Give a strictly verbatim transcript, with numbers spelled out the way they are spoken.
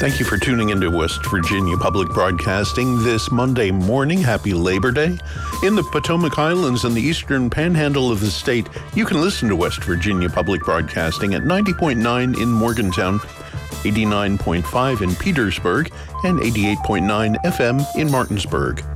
Thank you for tuning into West Virginia Public Broadcasting this Monday morning. Happy Labor Day. In the Potomac Highlands and the eastern panhandle of the state, you can listen to West Virginia Public Broadcasting at ninety point nine in Morgantown, eighty-nine point five in Petersburg, and eighty-eight point nine F M in Martinsburg.